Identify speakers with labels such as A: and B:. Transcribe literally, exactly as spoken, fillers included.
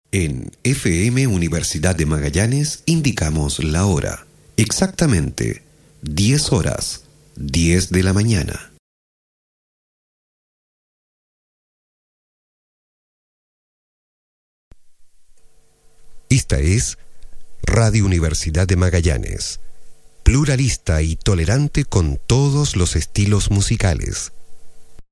A: En F M Universidad de Magallanes indicamos la hora. Exactamente, diez horas, diez de la mañana. Esta es Radio Universidad de Magallanes, pluralista y tolerante con todos los estilos musicales.